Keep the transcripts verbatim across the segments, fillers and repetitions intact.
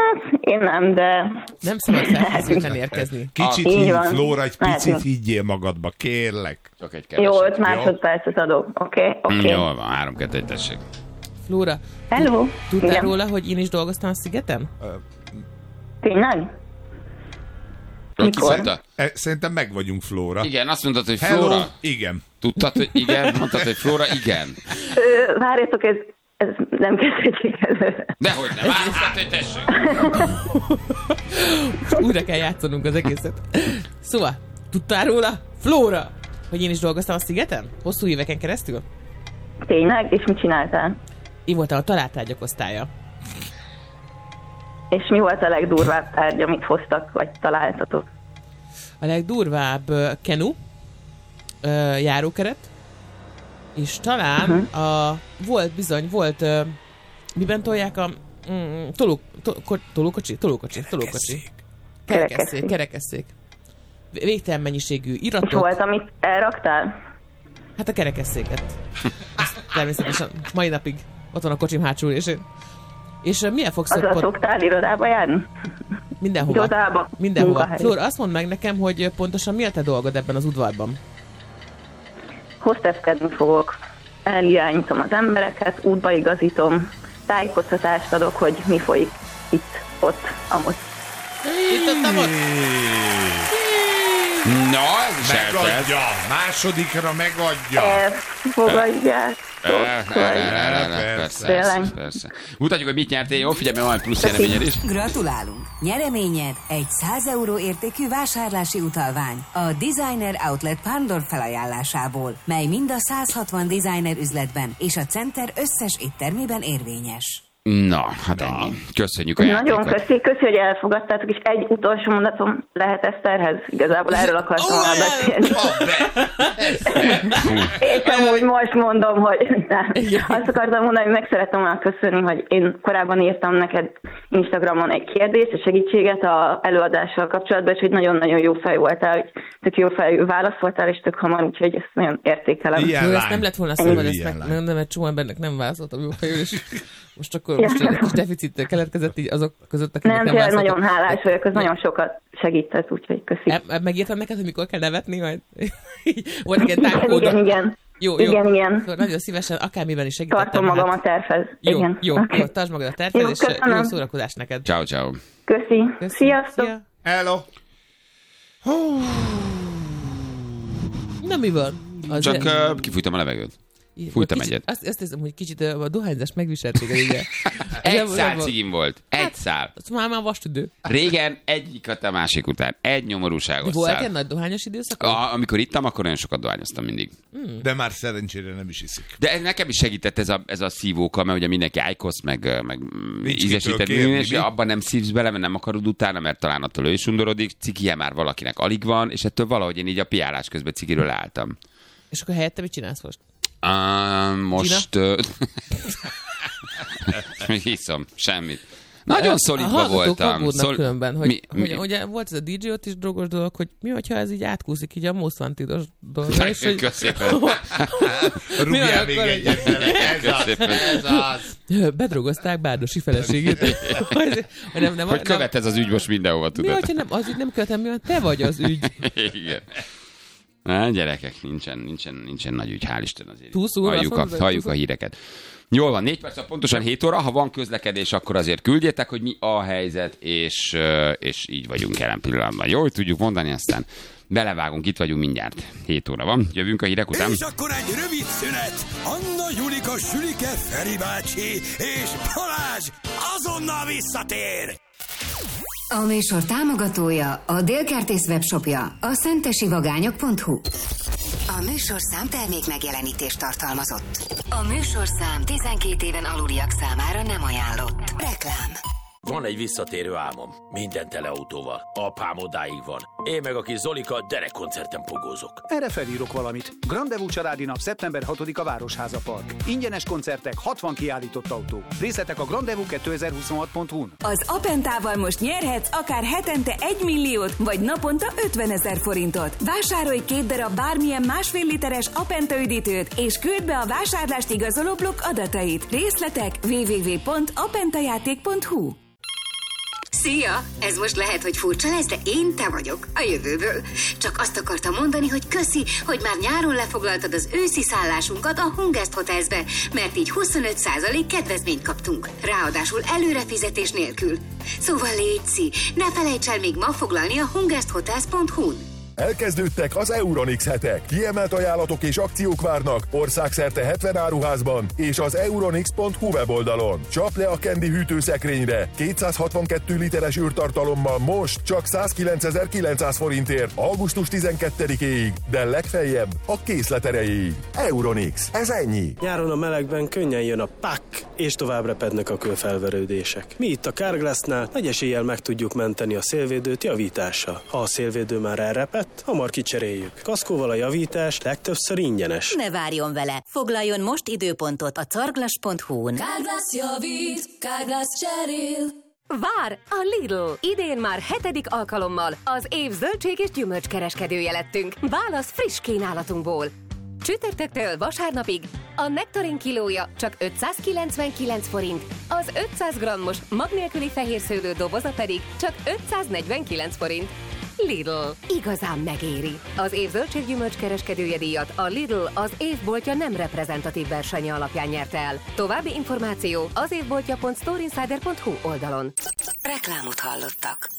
én nem, de... Nem szabad felkészülten érkezni. Kicsit Így higgy, van. Flóra, egy picit Lehetünk. higgyél magadba, kérlek. Csak egy Jó, keveset. öt másodpercet adok. Oké, okay, oké. Okay. Jól van, három kettő, tessék. Flóra, Hello. tudtál Igen. róla, hogy én is dolgoztam a szigeten? Tényleg? Ott Mikor? mondta? E, Szerintem meg vagyunk, Flóra. Igen, azt mondtad, hogy Hello, Flóra. igen. Tudtad, hogy igen? Mondtad, hogy Flóra, igen. Ö, várjatok, ez, ez nem kezdődik előre. Dehogy nem, három kettő, tessék. Újra kell játszanunk az egészet. Szóval, tudtál róla, Flóra, hogy én is dolgoztam a szigeten? Hosszú éveken keresztül? Tényleg? És mit csináltál? Én voltam a találtárgyak osztálya. És mi volt a legdurvább tárgy, amit hoztak, vagy találtatok? A legdurvább uh, kenu, uh, járókeret, és talán uh-huh. a, volt bizony, volt, uh, miben tolják a mm, toló, to, ko, tolókocsi? Tolókocsi, tolókocsi. Kerekesszék, kerekesszék. Végtelen mennyiségű És iratok. volt, amit elraktál? Hát a kerekesszéket. Azt természetesen mai napig ott van a kocsim hátsó ülésén. És uh, milyen fogsz Azzal akkor... szoktál irodába járni? Mindenhova. Irodába? Mindenhova. Munkahely. Flóra, azt mondd meg nekem, hogy pontosan mi a te dolgod ebben az udvarban? Hostesskedni fogok. Elirányítom az embereket, útba igazítom, tájékoztatást adok, hogy mi folyik itt, ott, amott. Itt ott, ott. Na, ez is eltelt. Megadja, másodikra megadja. Elfogadják. Persze, persze, persze. Mutatjuk, hogy mit nyertél. Jó, figyelj, mert van egy plusz nyereményed is. Gratulálunk! Nyereményed egy száz euró értékű vásárlási utalvány a Designer Outlet Pándor felajánlásából, mely mind a száz hatvan designer üzletben és a Center összes éttermében érvényes. Na, hát ennyi. Köszönjük a Nagyon játékot. köszi, köszi, hogy elfogadtátok, és egy utolsó mondatom lehet Eszterhez. Igazából erről akartam Ó, már beszélni. És amúgy most mondom, hogy nem. Azt akartam mondani, hogy meg szerettem volna köszönni, hogy én korábban írtam neked Instagramon egy kérdést, a segítséget a előadással kapcsolatban, és hogy nagyon-nagyon jó fej voltál, hogy tök jó fejű válasz voltál, és tök hamar, úgyhogy ezt nagyon értékelem. Ilyen Jó, lány. ezt nem lett volna szabad, ezt Ilyen meg, lány. nem, nem, egy csomó embernek nem válaszoltam jó fejül, és most akkor most egy kis deficit keletkezett így azok között, akiknek Nem, nem tényleg válaszoltam. nagyon hálás vagyok, az nagyon sokat segített, úgyhogy köszi. E- e- Megírtam neked, hogy mikor kell nevetni, majd volt egy ilyen Igen, támkód. igen, igen. Jó, jó. Igen, igen. Szóval nagyon szívesen, akármiben is segítettem. Tartom magam hát. a tervhez. Jó, Igen. jó, Okay. jó, tartsd magad a tervhez, Jó, és köszönöm. jó szórakozást neked. Ciao, ciao. Köszi. Köszi. Sziasztok. Szia. Hello. Na mi van? Az Csak uh, kifújtam a levegőt. Fújtam kicsit, egyet. Azt, azt hiszem, hogy kicsit uh, a dohányzás megviselték igen. Egy szál cigim volt. Egy szál. Az már már vastüdő. Régen egyiket a másik után. Egy nyomorúságos Volt szál. ilyen nagy dohányos időszak? A, amikor ittam, akkor nagyon sokat dohányoztam mindig. De már szerencsére nem is iszik. De ez nekem is segített ez a, ez a szívóka, mert ugye mindenki ájkosz, meg, meg ízesített, kérni, és mi? abban nem szívsz bele, mert nem akarod utána, mert talán attól ő is undorodik. Cikie már valakinek alig van, és ettől valahogy én így a piálás közben cikiről álltam. És akkor helyette mit csinálsz most? Uh, most... Uh, hiszom, semmit. Nagyon szolidba voltam. Szol... különben, hogy, mi, hogy, mi? ugye volt ez a dé dzsé ott is drogos dolog, hogy mi, hogyha ez így átkúszik így a Most Wanted-os dolga, és hogy... Köszönöm. Rúgjál még egyet vele. Ez az, Köszönöm. ez az. bedrogozták Bárdosi feleségét. hogy, nem, nem, Hogy nem, követ ez az ügy most mindenhova, mi, tudod? hogyha nem, az ügy nem követem, mi van, te vagy az ügy. Igen. Na, gyerekek, nincsen, nincsen, nincsen nagy ügy, hál' Isten azért. Túlszúrva, Halljuk, azt a, mondod, halljuk a túlszúrva? híreket. Jól van, négy perc, pontosan hét óra, ha van közlekedés, akkor azért küldjétek, hogy mi a helyzet, és, és így vagyunk jelen pillanatban. Jó, hogy tudjuk mondani, aztán belevágunk, itt vagyunk mindjárt. hét óra van, jövünk a hírek után. És akkor egy rövid szünet. Anna, Julika, Sülike, Feri bácsi és Balázs azonnal visszatér. A műsor támogatója a Délkertész webshopja, a szentesivagányok pont hu. A műsorszám termék megjelenítést tartalmazott. A műsorszám tizenkét éven aluliak számára nem ajánlott. Reklám. Van egy visszatérő álmom. Minden teleautóval. Apám odáig van. Én meg a kis Zolika derekkoncerten pogózok. Erre felírok valamit. Grandevú családi nap szeptember hatodika Városháza Park. Ingyenes koncertek, hatvan kiállított autó. Részletek a grandevú kétezer-huszonhat pont hu-n. Az Apentával most nyerhetsz akár hetente egy milliót, vagy naponta ötvenezer forintot. Vásárolj két darab bármilyen másfél literes Apenta üdítőt, és küld be a vásárlást igazoló blokk adatait. Részletek double-u double-u double-u pont apentajáték pont hu. Szia! Ez most lehet, hogy furcsa lesz, de én te vagyok, a jövőből. Csak azt akartam mondani, hogy köszi, hogy már nyáron lefoglaltad az őszi szállásunkat a Hungest Hotelsbe, mert így huszonöt százalék kedvezményt kaptunk. Ráadásul előrefizetés nélkül. Szóval létszi, ne felejts el még ma foglalni a hungesthotels pont hu-n. Elkezdődtek az Euronix hetek. Kiemelt ajánlatok és akciók várnak országszerte hetven áruházban és az euronix pont hu weboldalon. Csap le a Candy hűtőszekrényre kétszázhatvankettő literes űrtartalommal most csak százkilencezer-kilencszáz forintért augusztus tizenkettedikéig, de legfeljebb a készlet erejéig. Euronix, ez ennyi. Nyáron a melegben könnyen jön a pak, és tovább repednek a kőfelverődések. Mi itt a Carglassnál nagy eséllyel meg tudjuk menteni a szélvédőt javítással. Ha a szélvédő már elrepett, hamar kicseréljük. Kaszkóval a javítás legtöbbször ingyenes. Ne várjon vele! Foglaljon most időpontot a carglass pont hu-n. Carglass javít, Carglass cserél. Vár! A Lidl! Idén már hetedik alkalommal az év zöldség és gyümölcskereskedője lettünk. Válasz friss kínálatunkból. Csütörtöktől vasárnapig a nektarin kilója csak ötszázkilencvenkilenc forint, az ötszáz grammos mag nélküli fehérszőlő doboza pedig csak ötszáznegyvenkilenc forint. Lidl. Igazán megéri. Az év zöldséggyümölcs kereskedője díjat a Lidl az évboltja nem reprezentatív versenye alapján nyerte el. További információ az évboltja pont storeinsider pont hu oldalon. Reklámot hallottak.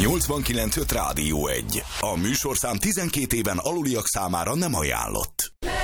nyolcvankilenc öt Rádió egy. A műsorszám tizenkét éven aluliak számára nem ajánlott.